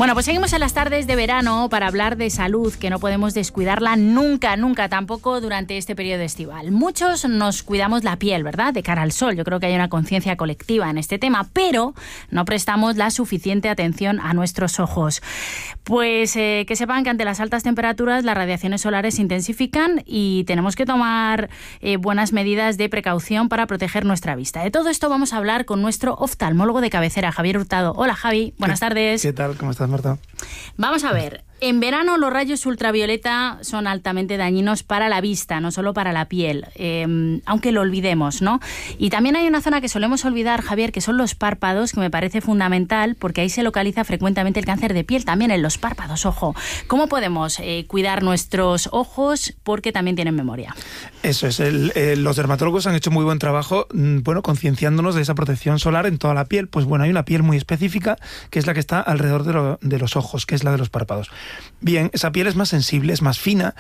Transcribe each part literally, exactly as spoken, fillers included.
Bueno, pues seguimos en las tardes de verano para hablar de salud, que no podemos descuidarla nunca, nunca, tampoco durante este periodo estival. Muchos nos cuidamos la piel, ¿verdad?, de cara al sol. Yo creo que hay una conciencia colectiva en este tema, pero no prestamos la suficiente atención a nuestros ojos. Pues eh, que sepan que ante las altas temperaturas las radiaciones solares se intensifican y tenemos que tomar eh, buenas medidas de precaución para proteger nuestra vista. De todo esto vamos a hablar con nuestro oftalmólogo de cabecera, Javier Hurtado. Hola, Javi, buenas tardes. ¿Qué tal? ¿Cómo estás, Marta? Vamos a ver. En verano los rayos ultravioleta son altamente dañinos para la vista, no solo para la piel, eh, aunque lo olvidemos, ¿no? Y también hay una zona que solemos olvidar, Javier, que son los párpados, que me parece fundamental porque ahí se localiza frecuentemente el cáncer de piel, también en los párpados, ojo. ¿Cómo podemos eh, cuidar nuestros ojos? Porque también tienen memoria. Eso es, el, eh, los dermatólogos han hecho muy buen trabajo, bueno, concienciándonos de esa protección solar en toda la piel. Pues bueno, hay una piel muy específica que es la que está alrededor de, lo, de los ojos, que es la de los párpados. Bien, esa piel es más sensible, es más fina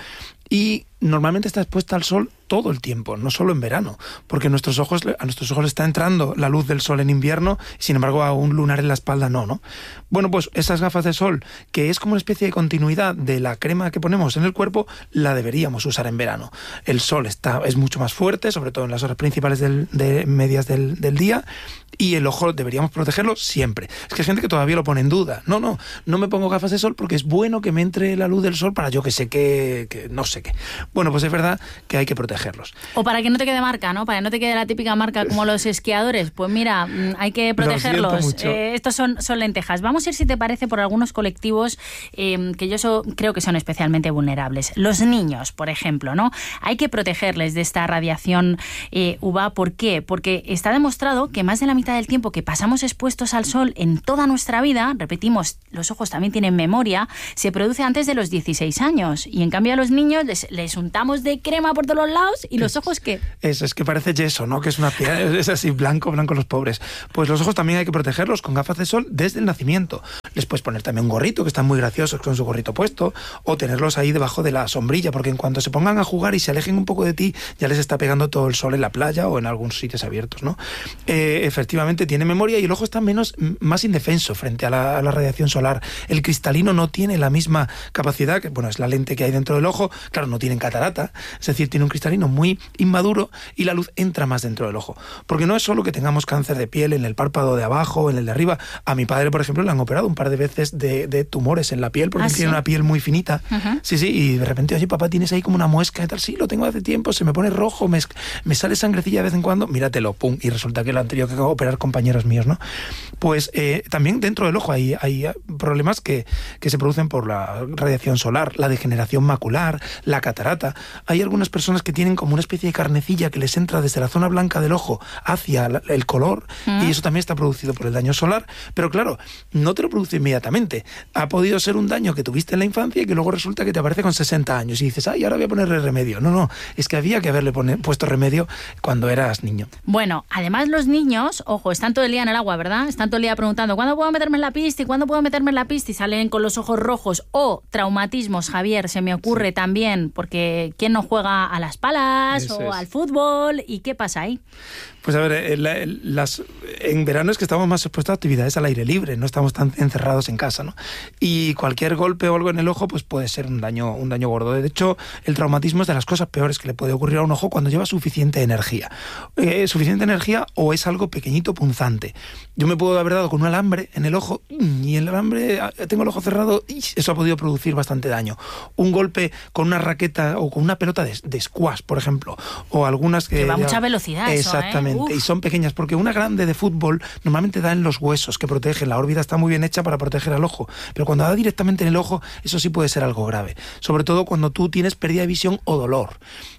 y normalmente está expuesta al sol todo el tiempo, no solo en verano, porque nuestros ojos, a nuestros ojos está entrando la luz del sol en invierno y sin embargo a un lunar en la espalda no, ¿no? Bueno, pues esas gafas de sol, que es como una especie de continuidad de la crema que ponemos en el cuerpo, la deberíamos usar en verano. El sol está, es mucho más fuerte, sobre todo en las horas principales del, de medias del, del día, y el ojo deberíamos protegerlo siempre. Es que hay gente que todavía lo pone en duda. No, no, no me pongo gafas de sol porque es bueno que me entre la luz del sol para yo que sé qué, que no sé qué. Bueno, pues es verdad que hay que protegerlos. O para que no te quede marca, ¿no? Para que no te quede la típica marca como los esquiadores. Pues mira, hay que protegerlos. Eh, estos son, son lentejas. Vamos a ir, si te parece, por algunos colectivos eh, que yo so, creo que son especialmente vulnerables. Los niños, por ejemplo, ¿no? Hay que protegerles de esta radiación eh, U V A. ¿Por qué? Porque está demostrado que más de la mitad del tiempo que pasamos expuestos al sol en toda nuestra vida, repetimos, los ojos también tienen memoria, se produce antes de los dieciséis años. Y en cambio a los niños les, les untamos de crema por todos los lados y los ojos, ¿qué? Eso, es que parece yeso, ¿no? Que es una piedra, es así, blanco, blanco los pobres. Pues los ojos también hay que protegerlos con gafas de sol desde el nacimiento. Les puedes poner también un gorrito, que están muy graciosos con su gorrito puesto, o tenerlos ahí debajo de la sombrilla, porque en cuanto se pongan a jugar y se alejen un poco de ti, ya les está pegando todo el sol en la playa o en algunos sitios abiertos, ¿no? Eh, efectivamente tiene memoria y el ojo está menos, más indefenso frente a la, a la radiación solar. El cristalino no tiene la misma capacidad, que bueno, es la lente que hay dentro del ojo, claro, no tienen catarata, es decir, tiene un cristalino muy inmaduro y la luz entra más dentro del ojo. Porque no es solo que tengamos cáncer de piel en el párpado de abajo, en el de arriba. A mi padre, por ejemplo, le han operado un par de veces de, de tumores en la piel porque ¿Ah, tiene sí? una piel muy finita. Uh-huh. Sí, sí, y de repente, oye, papá, tienes ahí como una muesca y tal. Sí, lo tengo hace tiempo, se me pone rojo, me, me sale sangrecilla de vez en cuando, míratelo, pum, y resulta que lo han tenido que operar compañeros míos, ¿no? Pues eh, también dentro del ojo hay, hay problemas que, que se producen por la radiación solar, la degeneración macular, la catarata. Hay algunas personas que tienen como una especie de carnecilla que les entra desde la zona blanca del ojo hacia la, el color, ¿Mm? Y eso también está producido por el daño solar, pero claro, no te lo produce inmediatamente. Ha podido ser un daño que tuviste en la infancia y que luego resulta que te aparece con sesenta años y dices, ay, ahora voy a ponerle remedio. No, no, es que había que haberle pone, puesto remedio cuando eras niño. Bueno, además los niños, ojo, están todo el día en el agua, ¿verdad? Están todo el día preguntando, ¿cuándo puedo meterme en la pista? ¿Y cuándo puedo meterme en la pista? Y salen con los ojos rojos. O traumatismos, Javier, se me ocurre sí. también, porque ¿quién no juega a las palas Eso o es. al fútbol? ¿Y qué pasa ahí? Pues a ver, la, las, en verano es que estamos más expuestos a actividades al aire libre, no estamos tan encerrados en casa, ¿no? Y cualquier golpe o algo en el ojo pues puede ser un daño, un daño gordo. De hecho, el traumatismo es de las cosas peores que le puede ocurrir a un ojo cuando lleva suficiente energía. Eh, suficiente energía o es algo pequeñito, punzante. Yo me puedo haber dado con un alambre en el ojo y el alambre, tengo el ojo cerrado, y eso ha podido producir bastante daño. Un golpe con una raqueta o con una pelota de, de squash, por ejemplo, o algunas que... Que va a ya, mucha velocidad exactamente, eso, ¿eh? Y son pequeñas, porque una grande de fútbol normalmente da en los huesos que protegen. La órbita está muy bien hecha para proteger al ojo, pero cuando da directamente en el ojo, eso sí puede ser algo grave. Sobre todo cuando tú tienes pérdida de visión o dolor.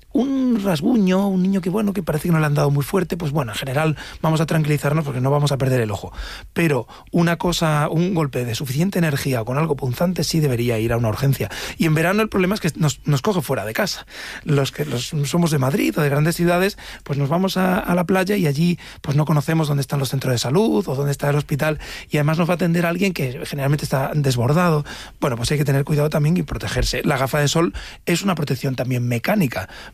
Un rasguño, un niño que bueno, que parece que no le han dado muy fuerte, pues bueno, en general vamos a tranquilizarnos porque no vamos a perder el ojo. Pero una cosa, un golpe de suficiente energía con algo punzante sí debería ir a una urgencia. Y en verano el problema es que nos, nos coge fuera de casa. Los que los, somos de Madrid o de grandes ciudades, pues nos vamos a, a la playa y allí pues no conocemos dónde están los centros de salud o dónde está el hospital y además nos va a atender alguien que generalmente está desbordado. Bueno, pues hay que tener cuidado también y protegerse. La gafa de sol es una protección también mecánica,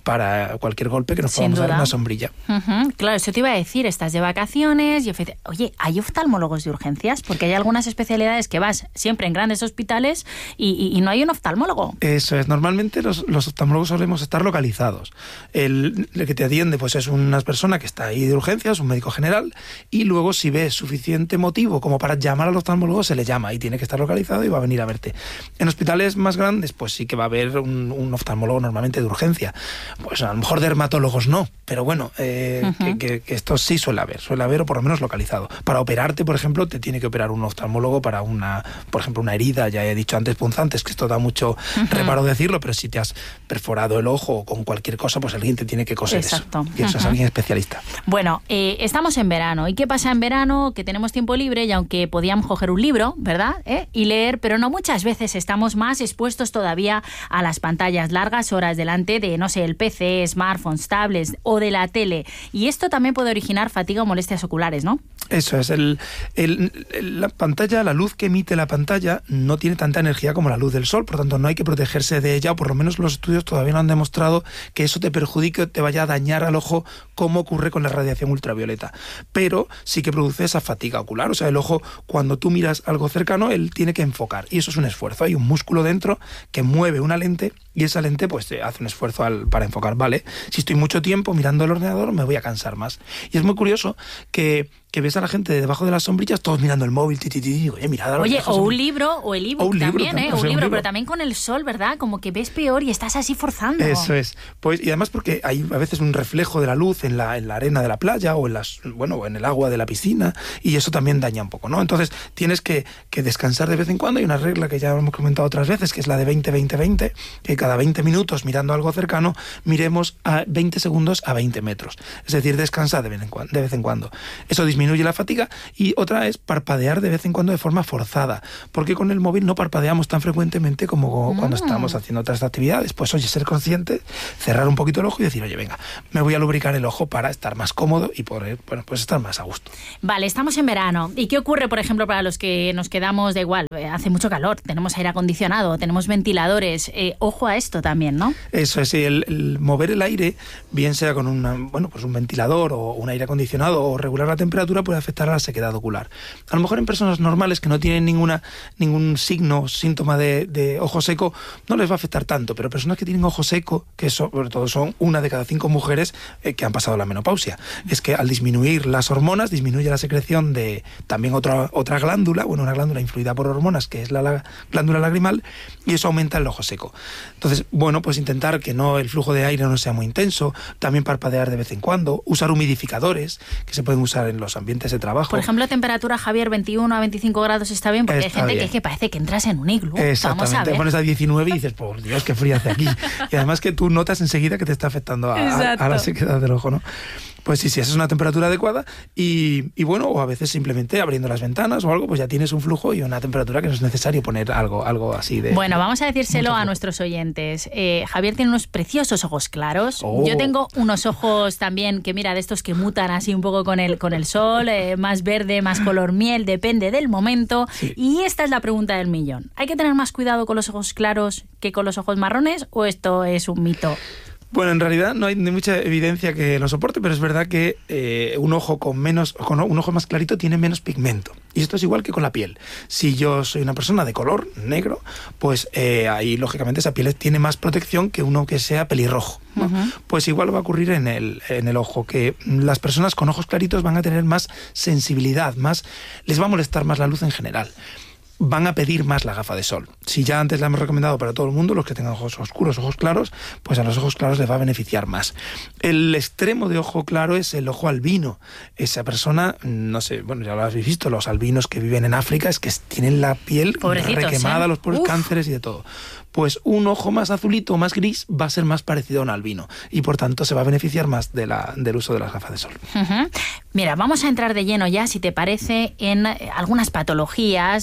para cualquier golpe que nos Sin podamos duda. dar en una sombrilla. Uh-huh. Claro, eso te iba a decir, estás de vacaciones y efecti- oye, ¿hay oftalmólogos de urgencias? Porque hay algunas especialidades que vas siempre en grandes hospitales y, y, y no hay un oftalmólogo. Eso es, normalmente los, los oftalmólogos solemos estar localizados. El, el que te atiende pues es una persona que está ahí de urgencias, un médico general, y luego si ves suficiente motivo como para llamar al oftalmólogo, se le llama y tiene que estar localizado y va a venir a verte. En hospitales más grandes, pues sí que va a haber un, un oftalmólogo normalmente de urgencia. Pues a lo mejor dermatólogos no, pero bueno, eh, uh-huh. que, que, que esto sí suele haber, suele haber o por lo menos localizado. Para operarte, por ejemplo, te tiene que operar un oftalmólogo para una, por ejemplo, una herida, ya he dicho antes punzantes, que esto da mucho uh-huh. reparo decirlo, pero si te has perforado el ojo con cualquier cosa, pues alguien te tiene que coser. Exacto. Eso. Y eso uh-huh. es alguien especialista. Bueno, eh, estamos en verano. ¿Y qué pasa en verano? Que tenemos tiempo libre y aunque podíamos coger un libro, ¿verdad? ¿Eh? Y leer, pero no muchas veces estamos más expuestos todavía a las pantallas, largas horas delante de, no sé, el P C, smartphones, tablets o de la tele. Y esto también puede originar fatiga o molestias oculares, ¿no? Eso es. El, el, el, la pantalla, la luz que emite la pantalla no tiene tanta energía como la luz del sol, por tanto no hay que protegerse de ella, o por lo menos los estudios todavía no han demostrado que eso te perjudique o te vaya a dañar al ojo como ocurre con la radiación ultravioleta. Pero sí que produce esa fatiga ocular. O sea, el ojo, cuando tú miras algo cercano, él tiene que enfocar. Y eso es un esfuerzo. Hay un músculo dentro que mueve una lente y esa lente pues hace un esfuerzo al, para enfocar. Vale, si estoy mucho tiempo mirando el ordenador me voy a cansar más. Y es muy curioso que, que ves a la gente debajo de las sombrillas todos mirando el móvil, ti, ti, ti, y, oye, mirad a Oye, o un libro, o el ebook un también, libro, ¿eh? O sea, un, libro, un libro, pero también con el sol, ¿verdad? Como que ves peor y estás así forzando. Eso es. Pues, y además porque hay a veces un reflejo de la luz en la, en la arena de la playa o en las, bueno, en el agua de la piscina, y eso también daña un poco, ¿no? Entonces tienes que, que descansar de vez en cuando. Hay una regla que ya hemos comentado otras veces, que es la de veinte veinte veinte, que cada veinte minutos mirando algo cercano, miremos a veinte segundos a veinte metros. Es decir, descansar de vez en cuando. De vez en cuando. Eso disminuye la fatiga. Y otra es parpadear de vez en cuando de forma forzada, porque con el móvil no parpadeamos tan frecuentemente como mm. cuando estamos haciendo otras actividades. Pues oye, ser consciente, cerrar un poquito el ojo y decir, oye, venga, me voy a lubricar el ojo para estar más cómodo y poder, bueno, pues estar más a gusto. Vale, estamos en verano. ¿Y qué ocurre, por ejemplo, para los que nos quedamos da igual? Hace mucho calor, tenemos aire acondicionado, tenemos ventiladores. Eh, ojo a esto también, ¿no? Eso es, el, el mover el aire, bien sea con una, bueno, pues un ventilador o un aire acondicionado o regular la temperatura, puede afectar a la sequedad ocular. A lo mejor en personas normales que no tienen ninguna ningún signo o síntoma de, de ojo seco, no les va a afectar tanto, pero personas que tienen ojo seco, que sobre todo son una de cada cinco mujeres eh, que han pasado la menopausia, es que al disminuir las hormonas, disminuye la secreción de también otra, otra glándula, bueno, una glándula influida por hormonas, que es la, la glándula lagrimal, y eso aumenta el ojo seco. Entonces, bueno, pues intentar que no el flujo de aire no sea muy intenso, también parpadear de vez en cuando, usar humidificadores, que se pueden usar en los ambientes de trabajo. Por ejemplo, temperatura, Javier, veintiuno a veinticinco grados está bien, porque está hay gente bien. que es que parece que entras en un iglú. Exactamente, Vamos a ver. Te pones a diecinueve y dices, por Dios, qué frío hace aquí. Y además que tú notas enseguida que te está afectando a, a, a la sequedad del ojo, ¿no? Pues sí, sí, esa es una temperatura adecuada y, y bueno, o a veces simplemente abriendo las ventanas o algo, pues ya tienes un flujo y una temperatura que no es necesario poner algo, algo así de... Bueno, vamos a decírselo a nuestros oyentes. Eh, Javier tiene unos preciosos ojos claros. Oh. Yo tengo unos ojos también que, mira, de estos que mutan así un poco con el, con el sol, eh, más verde, más color miel, depende del momento. Sí. Y esta es la pregunta del millón. ¿Hay que tener más cuidado con los ojos claros que con los ojos marrones o esto es un mito? Bueno, en realidad no hay mucha evidencia que lo soporte, pero es verdad que eh, un ojo con menos, con un ojo más clarito tiene menos pigmento. Y esto es igual que con la piel. Si yo soy una persona de color negro, pues eh, ahí lógicamente esa piel tiene más protección que uno que sea pelirrojo, ¿no? Uh-huh. Pues igual va a ocurrir en el, en el ojo, que las personas con ojos claritos van a tener más sensibilidad, más, les va a molestar más la luz en general. Van a pedir más la gafa de sol. Si ya antes la hemos recomendado para todo el mundo, los que tengan ojos oscuros, ojos claros, pues a los ojos claros les va a beneficiar más. El extremo de ojo claro es el ojo albino. Esa persona, no sé, bueno, ya lo habéis visto, los albinos que viven en África, es que tienen la piel requemada, ¿eh? Los pobres cánceres y de todo. Pues un ojo más azulito o más gris va a ser más parecido a un albino y por tanto se va a beneficiar más de la, del uso de las gafas de sol. Uh-huh. Mira, vamos a entrar de lleno ya, si te parece, en algunas patologías más frecuentes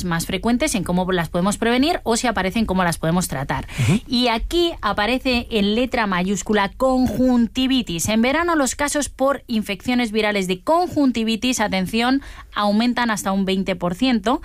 frecuentes, en cómo las podemos prevenir, o si aparecen, cómo las podemos tratar. Uh-huh. Y aquí aparece en letra mayúscula conjuntivitis. En verano los casos por infecciones virales de conjuntivitis, atención, aumentan hasta un veinte por ciento.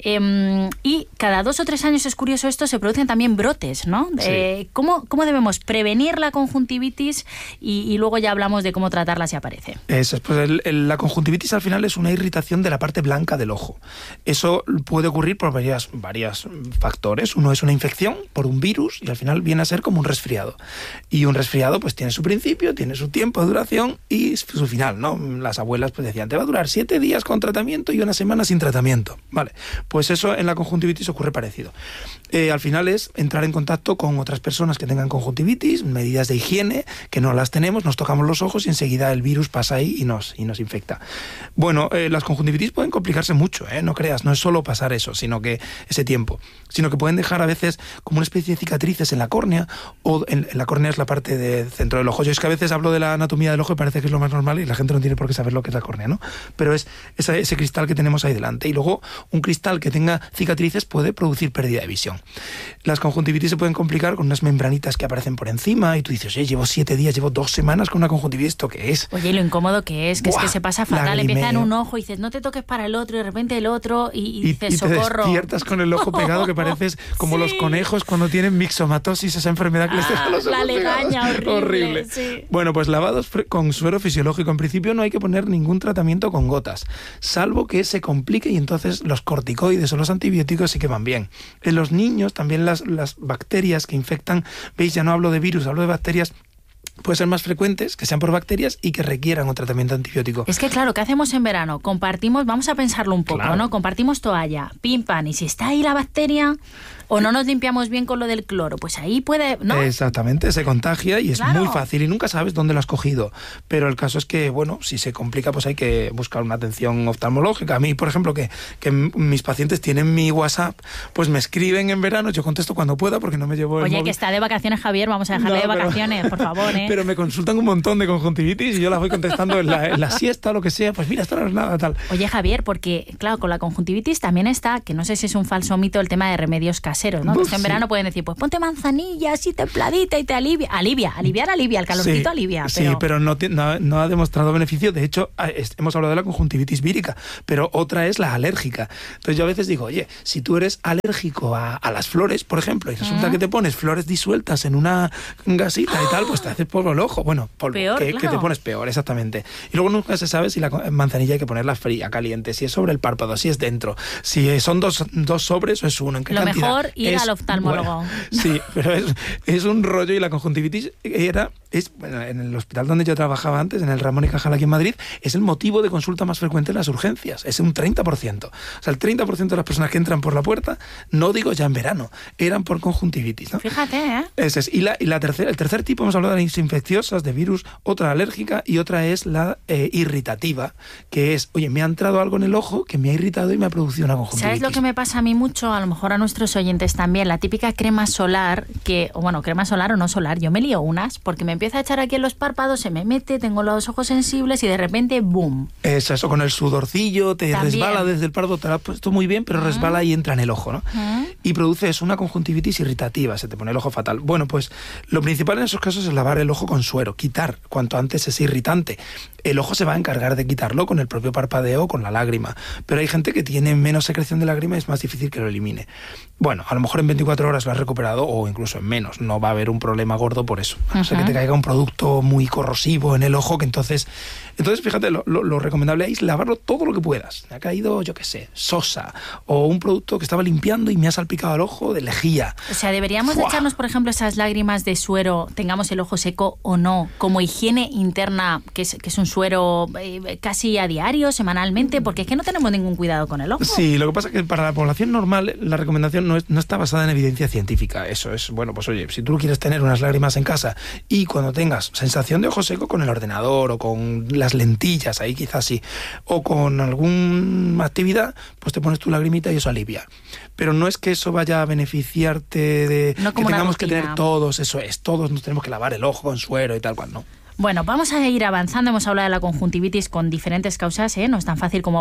Eh, y cada dos o tres años, es curioso esto, se producen también brotes, ¿no? Sí. Eh, ¿cómo, ¿Cómo debemos prevenir la conjuntivitis? Y, y luego ya hablamos de cómo tratarla si aparece. Eso es, pues el, el, la conjuntivitis al final es una irritación de la parte blanca del ojo. Eso puede ocurrir por varias, varias factores. Uno es una infección por un virus y al final viene a ser como un resfriado. Y un resfriado pues tiene su principio, tiene su tiempo de duración y su final, ¿no? Las abuelas pues decían, te va a durar siete días con tratamiento y una semana sin tratamiento. Vale, pues eso en la conjuntivitis ocurre parecido. Eh, al final es entrar en contacto con otras personas que tengan conjuntivitis, medidas de higiene, que no las tenemos, nos tocamos los ojos y enseguida el virus pasa ahí y nos, y nos infecta. Bueno, eh, las conjuntivitis pueden complicarse mucho, ¿eh? No creas, no es solo pasar eso, sino que ese tiempo, sino que pueden dejar a veces como una especie de cicatrices en la córnea, o en, en la córnea es la parte del centro del ojo. Yo es que a veces hablo de la anatomía del ojo y parece que es lo más normal y la gente no tiene por qué saber lo que es la córnea, ¿no? Pero es ese, ese cristal que tenemos ahí delante. Y luego un cristal que tenga cicatrices puede producir pérdida de visión. Las conjuntivitis se pueden complicar con unas membranitas que aparecen por encima y tú dices, oye, llevo siete días, llevo dos semanas con una conjuntivitis, ¿esto qué es? Oye, lo incómodo que es, que Buah, es que se pasa fatal, empieza en un ojo y dices, no te toques para el otro, y de repente el otro, y, y dices, y, y socorro. te despiertas con el ojo pegado, que pareces como sí. los conejos cuando tienen mixomatosis, esa enfermedad que ah, les deja los ojos la legaña, pegados. horrible. horrible. Sí. Bueno, pues lavados con suero fisiológico. En principio no hay que poner ningún tratamiento con gotas, salvo que se complique y entonces los corticoides o los antibióticos sí que van bien. En los niños también las, las bacterias que infectan, veis, ya no hablo de virus, hablo de bacterias, pueden ser más frecuentes, que sean por bacterias y que requieran un tratamiento antibiótico. Es que claro, ¿qué hacemos en verano? Compartimos, vamos a pensarlo un poco, claro. ¿no? Compartimos toalla, pim, pam, y si está ahí la bacteria o no nos limpiamos bien con lo del cloro, pues ahí puede, ¿no? Exactamente, se contagia y es claro. muy fácil y nunca sabes dónde lo has cogido. Pero el caso es que, bueno, si se complica, pues hay que buscar una atención oftalmológica. A mí, por ejemplo, que, que mis pacientes tienen mi WhatsApp, pues me escriben en verano, yo contesto cuando pueda porque no me llevo el Oye, móvil. Que está de vacaciones, Javier, vamos a dejarle no, de vacaciones, pero, por favor, ¿eh? Pero me consultan un montón de conjuntivitis y yo las voy contestando en la, en la siesta o lo que sea, pues mira, esto no es nada, tal. Oye, Javier, porque, claro, con la conjuntivitis también está, que no sé si es un falso mito, el tema de remedios caseros, ¿no? Uf, en verano sí. pueden decir, pues ponte manzanilla así templadita y te alivia. Alivia, aliviar alivia, el calorcito sí, alivia. Pero... Sí, pero no, no, no ha demostrado beneficio. De hecho, hemos hablado de la conjuntivitis vírica, pero otra es la alérgica. Entonces yo a veces digo, oye, si tú eres alérgico a, a las flores, por ejemplo, y resulta ¿Mm? que te pones flores disueltas en una gasita y tal, pues te haces polvo el ojo. Bueno, polvo, peor, que, claro. que te pones peor, exactamente. Y luego nunca se sabe si la manzanilla hay que ponerla fría, caliente, si es sobre el párpado, si es dentro, si son dos, dos sobres o es uno, en qué Lo cantidad. mejor ir es, al oftalmólogo. Bueno, sí, pero es, es un rollo y la conjuntivitis era, es, bueno, en el hospital donde yo trabajaba antes, en el Ramón y Cajal aquí en Madrid, es el motivo de consulta más frecuente en las urgencias, es un treinta por ciento. O sea, el treinta por ciento de las personas que entran por la puerta, no digo ya en verano, eran por conjuntivitis, ¿no? Fíjate, ¿eh? Ese es. Y, la, y la tercera, el tercer tipo, hemos hablado de las infecciosas, de virus, otra alérgica y otra es la eh, irritativa, que es, oye, me ha entrado algo en el ojo que me ha irritado y me ha producido una conjuntivitis. ¿Sabes lo que me pasa a mí mucho? A lo mejor a nuestros oyentes también, la típica crema solar, que, bueno, crema solar o no solar, yo me lío unas, porque me empieza a echar aquí en los párpados, se me mete, tengo los ojos sensibles y de repente, ¡boom! Eso, eso, con el sudorcillo, te también. resbala desde el párpado, te lo has puesto muy bien, pero uh-huh. resbala y entra en el ojo, ¿no? Uh-huh. Y produces una conjuntivitis irritativa, se te pone el ojo fatal. Bueno, pues lo principal en esos casos es lavar el ojo con suero, quitar cuanto antes ese irritante. El ojo se va a encargar de quitarlo con el propio parpadeo o con la lágrima, pero hay gente que tiene menos secreción de lágrima y es más difícil que lo elimine. Bueno, a lo mejor en veinticuatro horas lo has recuperado o incluso en menos, no va a haber un problema gordo por eso. Uh-huh. O sea, que te caiga un producto muy corrosivo en el ojo, que entonces... Entonces, fíjate, lo, lo, lo recomendable es lavarlo todo lo que puedas. Me ha caído, yo qué sé, sosa o un producto que estaba limpiando y me ha salpicado el ojo de lejía. O sea, deberíamos de echarnos, por ejemplo, esas lágrimas de suero, tengamos el ojo seco o no, como higiene interna, que es, que es un suero eh, casi a diario, semanalmente, porque es que no tenemos ningún cuidado con el ojo. Sí, lo que pasa es que para la población normal la recomendación no, es, no está basada en evidencia científica. Eso es, bueno, pues oye, si tú quieres tener unas lágrimas en casa y cuando tengas sensación de ojo seco con el ordenador o con las lentillas, ahí quizás sí, o con alguna actividad, pues te pones tu lagrimita y eso alivia. Pero no es que eso vaya a beneficiarte de no que tengamos que tener todos, eso es, todos nos tenemos que lavar el ojo con suero y tal cual, no. Bueno, vamos a ir avanzando. Hemos hablado de la conjuntivitis con diferentes causas, ¿eh? No es tan fácil como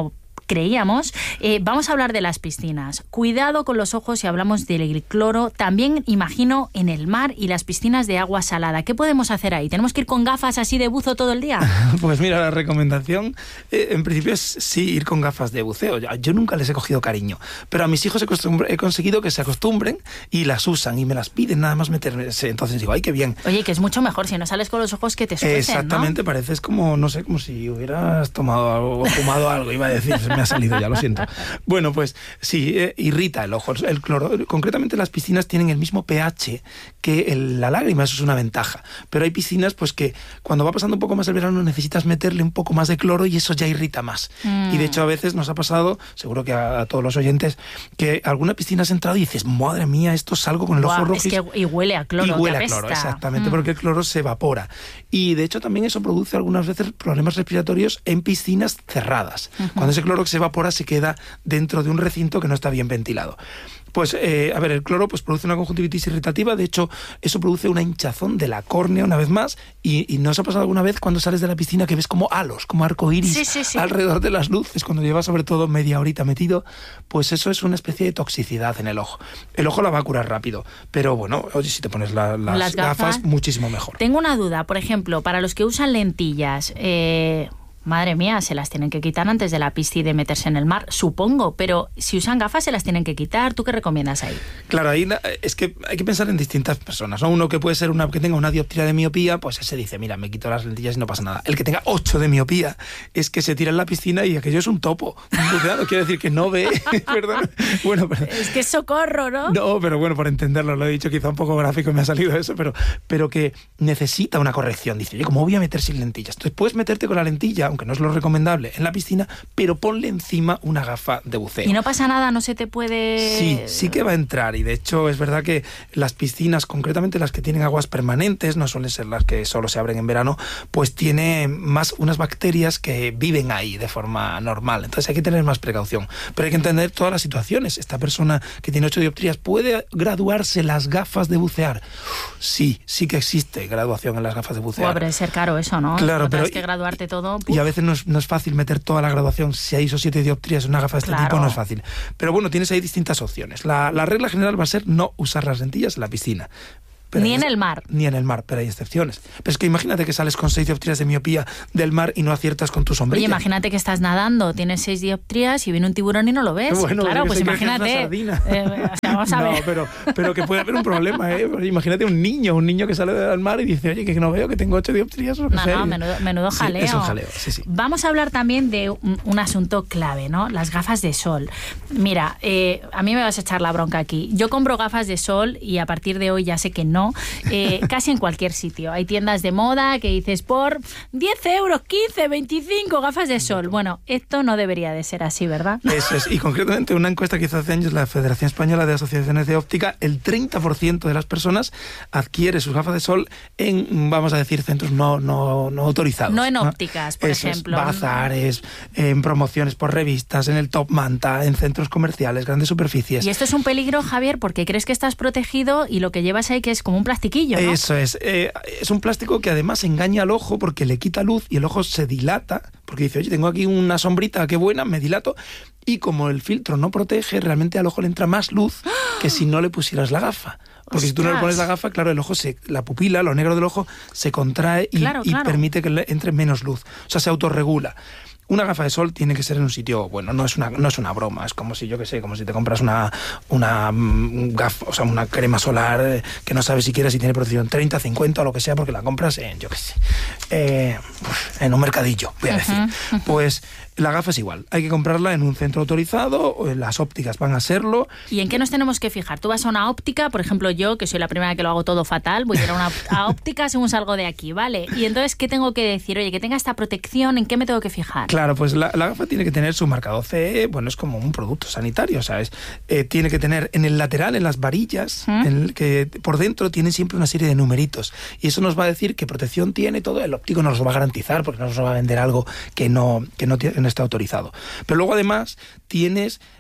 creíamos. Eh, vamos a hablar de las piscinas. Cuidado con los ojos si hablamos del cloro. También imagino en el mar y las piscinas de agua salada. ¿Qué podemos hacer ahí? ¿Tenemos que ir con gafas así de buzo todo el día? Pues mira, la recomendación eh, en principio es sí ir con gafas de buceo. Yo nunca les he cogido cariño, pero a mis hijos he, he conseguido que se acostumbren y las usan y me las piden nada más meterse. Entonces digo, ay, qué bien. Oye, que es mucho mejor si no sales con los ojos que te suelten, exactamente, ¿no? Pareces como, no sé, como si hubieras tomado algo, fumado algo, iba a decir, se me ha salido ya, lo siento. Bueno, pues sí, eh, irrita el ojo. El cloro, concretamente las piscinas tienen el mismo pH que el, la lágrima, eso es una ventaja. Pero hay piscinas pues que cuando va pasando un poco más el verano necesitas meterle un poco más de cloro y eso ya irrita más. Mm. Y de hecho a veces nos ha pasado, seguro que a, a todos los oyentes, que alguna piscina has entrado y dices, madre mía, esto salgo con el Buah, ojo rojo. Es que y huele a cloro. Y huele a cloro, exactamente, mm. porque el cloro se evapora. Y de hecho también eso produce algunas veces problemas respiratorios en piscinas cerradas. Uh-huh. Cuando ese cloro que se evapora se queda dentro de un recinto que no está bien ventilado. Pues, eh, a ver, el cloro pues, produce una conjuntivitis irritativa, de hecho, eso produce una hinchazón de la córnea una vez más, y, y ¿no os ha pasado alguna vez cuando sales de la piscina que ves como halos, como arcoíris sí, sí, sí. alrededor de las luces, cuando llevas sobre todo media horita metido? Pues eso es una especie de toxicidad en el ojo. El ojo la va a curar rápido, pero bueno, oye, si te pones la, las, las gafas, gafas, muchísimo mejor. Tengo una duda, por ejemplo, para los que usan lentillas, eh... madre mía, se las tienen que quitar antes de la piscina y de meterse en el mar, supongo, pero si usan gafas se las tienen que quitar. ¿Tú qué recomiendas ahí? Claro, ahí es que hay que pensar en distintas personas, ¿no? Uno que puede ser una que tenga una dioptría de miopía, pues ese dice, mira, me quito las lentillas y no pasa nada. El que tenga ocho de miopía es que se tira en la piscina y aquello es un topo. Cuidado, quiere decir que no ve, ¿verdad? Bueno, pero, es que es socorro, ¿no? No, pero bueno, por entenderlo, lo he dicho quizá un poco gráfico, me ha salido eso, pero, pero que necesita una corrección. Dice, oye, ¿cómo voy a meter sin lentillas? Entonces puedes meterte con la lentilla, aunque no es lo recomendable, en la piscina, pero ponle encima una gafa de buceo. ¿Y no pasa nada? ¿No se te puede...? Sí, sí que va a entrar, y de hecho es verdad que las piscinas, concretamente las que tienen aguas permanentes, no suelen ser las que solo se abren en verano, pues tiene más unas bacterias que viven ahí de forma normal, entonces hay que tener más precaución, pero hay que entender todas las situaciones. Esta persona que tiene ocho dioptrías, ¿puede graduarse las gafas de bucear? Sí, sí que existe graduación en las gafas de bucear. Puede ser caro eso, ¿no? Claro, pero... Tienes que graduarte todo. Uf. Y a veces no es, no es fácil meter toda la graduación. Si hay esos siete dioptrías en una gafa de este claro. tipo, no es fácil. Pero bueno, tienes ahí distintas opciones. La, la regla general va a ser no usar las lentillas en la piscina. Pero ni en el mar. Ni en el mar, pero hay excepciones. Pero es que imagínate que sales con seis dioptrías de miopía del mar y no aciertas con tu sombrilla. Oye, imagínate que estás nadando, tienes seis dioptrías y viene un tiburón y no lo ves. Bueno, claro, pues imagínate. Eh, o sea, vamos a ver. No, pero, pero que puede haber un problema, ¿eh? Imagínate un niño, un niño que sale del mar y dice, oye, que no veo, que tengo ocho dioptrías. O no, sé. no, menudo, menudo jaleo. Sí, es un jaleo, sí, sí. Vamos a hablar también de un, un asunto clave, ¿no? Las gafas de sol. Mira, eh, a mí me vas a echar la bronca aquí. Yo compro gafas de sol y a partir de hoy ya sé que no. Eh, casi en cualquier sitio. Hay tiendas de moda que dices por diez euros, quince, veinticinco gafas de sol. Bueno, esto no debería de ser así, ¿verdad? Eso es. Y concretamente una encuesta que hizo hace años la Federación Española de Asociaciones de Óptica, el treinta por ciento de las personas adquiere sus gafas de sol en, vamos a decir, centros no, no, no autorizados. No en ópticas, ¿no? Por Eso ejemplo. Es, bazares, en promociones por revistas, en el Top Manta, en centros comerciales, grandes superficies. Y esto es un peligro, Javier, porque crees que estás protegido y lo que llevas ahí que es como un plastiquillo, ¿no? Eso es. Eh, es un plástico que además engaña al ojo porque le quita luz y el ojo se dilata, porque dice, oye, tengo aquí una sombrita, qué buena, me dilato. Y como el filtro no protege, realmente al ojo le entra más luz que si no le pusieras la gafa. Porque ¡ostras! Si tú no le pones la gafa, claro, el ojo, se, la pupila, lo negro del ojo, se contrae y, claro, claro. y permite que le entre menos luz. O sea, se autorregula. Una gafa de sol tiene que ser en un sitio, bueno, no es una, no es una broma, es como si, yo qué sé, como si te compras una, una gafa, o sea, una crema solar que no sabes siquiera si tiene protección treinta, cincuenta o lo que sea, porque la compras en, yo qué sé, eh, en un mercadillo, voy a decir. Uh-huh, uh-huh. Pues la gafa es igual, hay que comprarla en un centro autorizado, las ópticas van a serlo. ¿Y en qué nos tenemos que fijar? Tú vas a una óptica, por ejemplo yo, que soy la primera que lo hago todo fatal, voy a ir a una a óptica según salgo de aquí, ¿vale? Y entonces, ¿qué tengo que decir? Oye, que tenga esta protección, ¿en qué me tengo que fijar? Claro, pues la, la gafa tiene que tener su marcado C E, bueno, es como un producto sanitario, ¿sabes? Eh, tiene que tener en el lateral, en las varillas, ¿Mm? en el que por dentro tiene siempre una serie de numeritos. Y eso nos va a decir qué protección tiene todo. El óptico nos lo va a garantizar porque no nos va a vender algo que no, que no, tiene, no está autorizado. Pero luego además tienes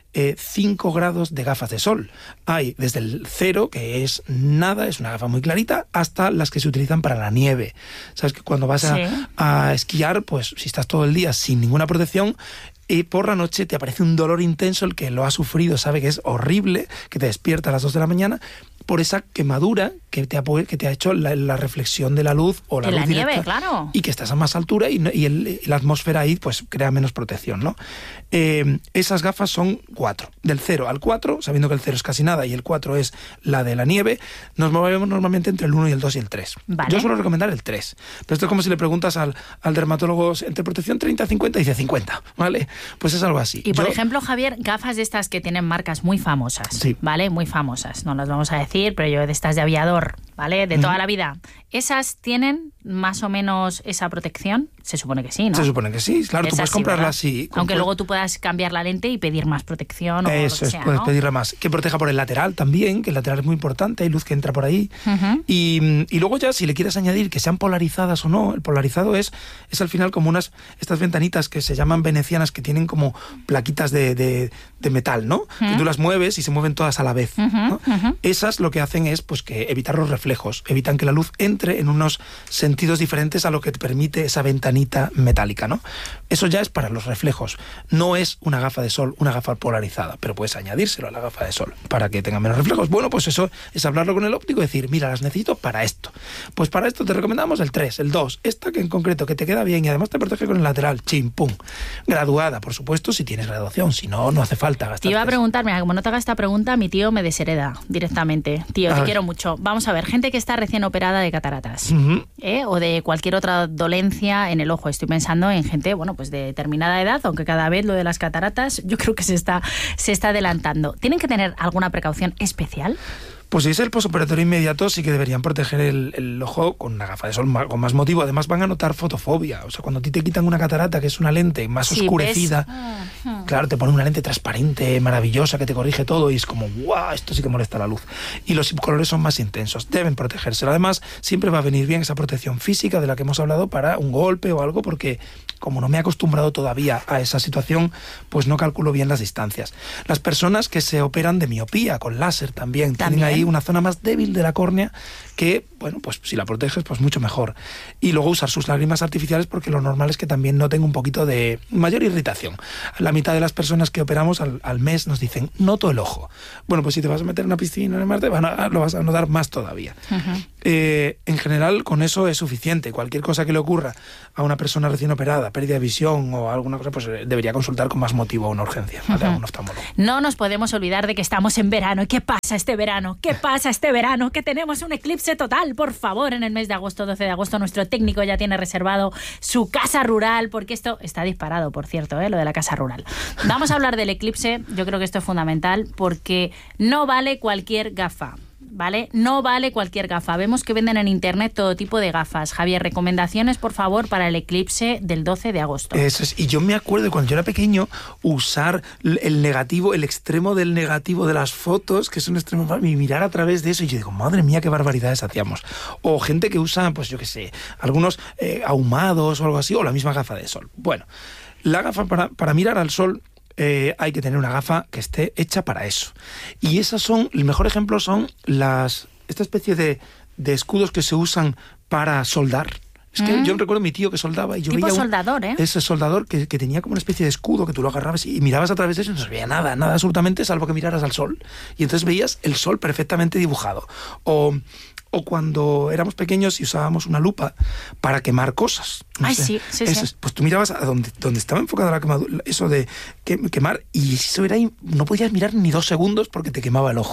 eh, cinco grados de gafas de sol. Hay desde el cero, que es nada, es una gafa muy clarita, hasta las que se utilizan para la nieve. Sabes que cuando vas a, sí. a esquiar, pues si estás todo el día sin ninguna protección, y por la noche te aparece un dolor intenso, el que lo ha sufrido sabe que es horrible, que te despierta a las dos de la mañana, por esa quemadura que te ha, que te ha hecho la, la reflexión de la luz o la en luz la directa, nieve, claro. Y que estás a más altura y, y, el, y la atmósfera ahí pues crea menos protección, ¿no? Eh, esas gafas son cuatro. Del cero al cuatro, sabiendo que el cero es casi nada y el cuatro es la de la nieve, nos movemos normalmente entre el uno y el dos y el tres. Vale. Yo suelo recomendar el tres. Pero esto es como si le preguntas al, al dermatólogo entre protección treinta a cincuenta y dice cincuenta, ¿vale? Pues es algo así. Y por Yo, ejemplo, Javier, gafas de estas que tienen marcas muy famosas, sí. ¿vale? Muy famosas, no las vamos a decir, pero yo de estas de aviador, ¿vale? De toda uh-huh. la vida. ¿Esas tienen más o menos esa protección? Se supone que sí, ¿no? Se supone que sí, claro, es tú puedes así, comprarlas así. Aunque luego tú puedas cambiar la lente y pedir más protección o Eso lo que es, sea, puedes ¿no? pedirla más. Que proteja por el lateral también, que el lateral es muy importante, hay luz que entra por ahí. Uh-huh. Y, y luego ya, si le quieres añadir que sean polarizadas o no, el polarizado es, es al final como unas, estas ventanitas que se llaman venecianas, que tienen como plaquitas de, de, de metal, ¿no? Uh-huh. Que tú las mueves y se mueven todas a la vez, uh-huh. ¿no? Uh-huh. Esas lo que hacen es pues que evitar los reflejos, evitan que la luz entre en unos sentidos diferentes a lo que te permite esa ventanita metálica, ¿no? Eso ya es para los reflejos. No es una gafa de sol, una gafa polarizada, pero puedes añadírselo a la gafa de sol para que tenga menos reflejos. Bueno, pues eso es hablarlo con el óptico y decir, mira, las necesito para esto. Pues para esto te recomendamos el tres, el dos, esta que en concreto que te queda bien y además te protege con el lateral, chim, pum. Graduada, por supuesto, si tienes graduación, si no, no hace falta gastar. Te iba a preguntar, mira, como no te haga esta pregunta, mi tío me deshereda directamente. Tío, a te ver. quiero mucho. Vamos a ver, gente que está recién operada de cataratas, uh-huh. ¿eh? O de cualquier otra dolencia en el ojo. Estoy pensando en gente, bueno, pues de determinada edad, aunque cada vez lo de las cataratas yo creo que se está, se está adelantando. ¿Tienen que tener alguna precaución especial? Pues si es el posoperatorio inmediato, sí que deberían proteger el, el ojo con una gafa de sol más, con más motivo. Además van a notar fotofobia. O sea, cuando a ti te quitan una catarata, que es una lente más sí, oscurecida, uh-huh. claro, te ponen una lente transparente, maravillosa, que te corrige todo y es como, ¡guau! Esto sí que molesta la luz. Y los colores son más intensos. Deben protegérselo. Además, siempre va a venir bien esa protección física de la que hemos hablado para un golpe o algo, porque como no me he acostumbrado todavía a esa situación, pues no calculo bien las distancias. Las personas que se operan de miopía con láser también, también. tienen ahí una zona más débil de la córnea que, bueno, pues si la proteges, pues mucho mejor. Y luego usar sus lágrimas artificiales, porque lo normal es que también noten un poquito de mayor irritación. La mitad de las personas que operamos al, al mes nos dicen, noto el ojo. Bueno, pues si te vas a meter en una piscina en el mar, te van a, lo vas a notar más todavía. Uh-huh. Eh, en general, con eso es suficiente. Cualquier cosa que le ocurra a una persona recién operada, pérdida de visión o alguna cosa, pues debería consultar con más motivo a una urgencia, ¿vale? Uh-huh. A un oftalmólogo. No nos podemos olvidar de que estamos en verano. ¿Y qué pasa este verano? ¿Qué pasa este verano? Que tenemos un eclipse total, por favor, en el mes de agosto, doce de agosto, nuestro técnico ya tiene reservado su casa rural, porque esto está disparado, por cierto, ¿eh? Lo de la casa rural. Vamos a hablar del eclipse, yo creo que esto es fundamental, porque no vale cualquier gafa. ¿Vale? No vale cualquier gafa. Vemos que venden en internet todo tipo de gafas. Javier, recomendaciones, por favor, para el eclipse del doce de agosto. Eso es. Y yo me acuerdo cuando yo era pequeño usar el negativo, el extremo del negativo de las fotos, que es un extremo, y mirar a través de eso. Y yo digo, madre mía, qué barbaridades hacíamos. O gente que usa, pues yo qué sé, algunos eh, ahumados o algo así, o la misma gafa de sol. Bueno, la gafa para, para mirar al sol, Eh, hay que tener una gafa que esté hecha para eso. Y esas son, el mejor ejemplo son las esta especie de, de escudos que se usan para soldar. Es que mm. yo recuerdo a mi tío que soldaba y yo tipo veía un, soldador, ¿eh? ese soldador que, que tenía como una especie de escudo que tú lo agarrabas y mirabas a través de eso y no se veía nada, nada absolutamente, salvo que miraras al sol. Y entonces veías el sol perfectamente dibujado. O... O cuando éramos pequeños y usábamos una lupa para quemar cosas. No Ay, sé, sí, sí, eso, sí. Pues tú mirabas a donde, donde estaba enfocada la quemadura, eso de quemar, y eso era, no podías mirar ni dos segundos porque te quemaba el ojo.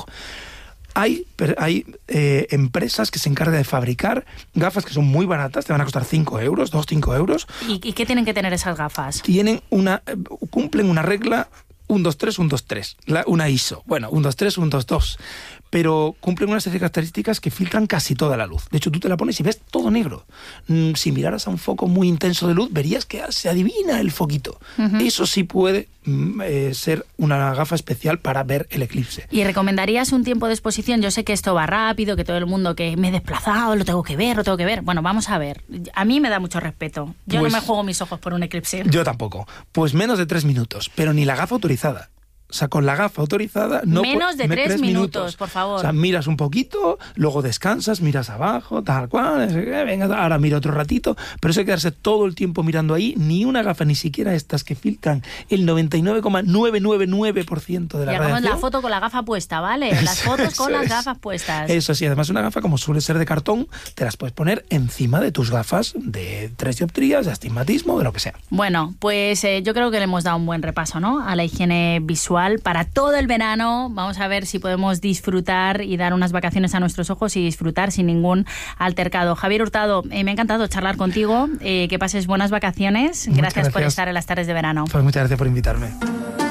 Hay, hay eh, empresas que se encargan de fabricar gafas que son muy baratas, te van a costar cinco euros, dos, cinco euros. ¿Y, ¿Y qué tienen que tener esas gafas? Tienen una, cumplen una regla uno, dos, tres, uno, dos, tres, la, una I S O. Bueno, uno, dos, tres, uno, dos, dos. Pero cumplen una serie de características que filtran casi toda la luz. De hecho, tú te la pones y ves todo negro. Mm, si miraras a un foco muy intenso de luz, verías que se adivina el foquito. Uh-huh. Eso sí puede mm, eh, ser una gafa especial para ver el eclipse. ¿Y recomendarías un tiempo de exposición? Yo sé que esto va rápido, que todo el mundo que me he desplazado, lo tengo que ver, lo tengo que ver. Bueno, vamos a ver. A mí me da mucho respeto. Yo pues, no me juego mis ojos por un eclipse. Yo tampoco. Pues menos de tres minutos, pero ni la gafa autorizada. O sea, con la gafa autorizada... No Menos de me, tres, tres minutos, minutos, por favor. O sea, miras un poquito, luego descansas, miras abajo, tal cual, venga, ahora miro otro ratito, pero eso hay que quedarse todo el tiempo mirando ahí, ni una gafa, ni siquiera estas que filtran el noventa y nueve coma novecientos noventa y nueve por ciento de la y radiación. hagamos la foto con la gafa puesta, ¿vale? Las Eso, fotos con eso las es. gafas puestas. Eso sí, además una gafa, como suele ser de cartón, te las puedes poner encima de tus gafas de tres dioptrías, de astigmatismo, de lo que sea. Bueno, pues eh, yo creo que le hemos dado un buen repaso, ¿no?, a la higiene visual para todo el verano. Vamos a ver si podemos disfrutar y dar unas vacaciones a nuestros ojos y disfrutar sin ningún altercado. Javier Hurtado, eh, me ha encantado charlar contigo. Eh, que pases buenas vacaciones. Gracias, gracias por estar en las tardes de verano. Pues muchas gracias por invitarme.